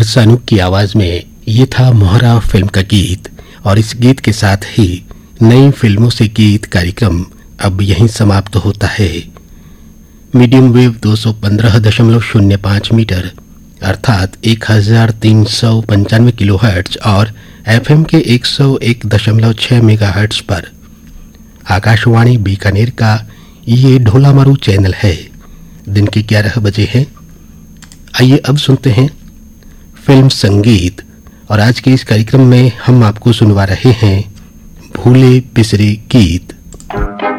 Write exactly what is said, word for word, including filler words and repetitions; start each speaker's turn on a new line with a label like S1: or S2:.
S1: कुमार सानू की आवाज में ये था मोहरा फिल्म का गीत। और इस गीत के साथ ही नई फिल्मों से गीत कार्यक्रम अब यहीं समाप्त होता है। मीडियम वेव दो सौ पंद्रह दशमलव शून्य पाँच मीटर अर्थात एक हजार तीन सौ पंचानवे किलो हर्ट्ज और एफएम के एक सौ एक दशमलव छह मेगा हर्ट्ज पर आकाशवाणी बीकानेर का ये ढोला मारू चैनल है। दिन के ग्यारह बजे हैं। आइए अब सुनते हैं फिल्म संगीत। और आज के इस कार्यक्रम में हम आपको सुनवा रहे हैं भूले बिसरे गीत।